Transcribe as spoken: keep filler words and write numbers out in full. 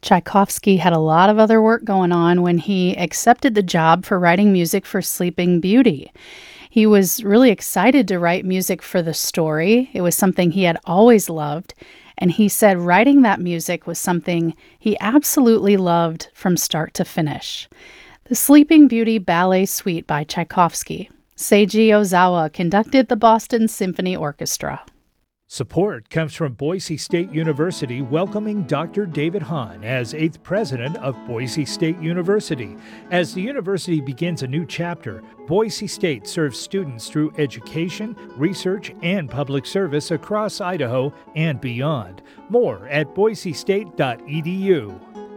Tchaikovsky had a lot of other work going on when he accepted the job for writing music for Sleeping Beauty. He was really excited to write music for the story. It was something he had always loved. And he said writing that music was something he absolutely loved from start to finish. The Sleeping Beauty Ballet Suite by Tchaikovsky. Seiji Ozawa conducted the Boston Symphony Orchestra. Support comes from Boise State University, welcoming Doctor David Hahn as eighth president of Boise State University. As the university begins a new chapter, Boise State serves students through education, research, and public service across Idaho and beyond. More at boise state dot e d u.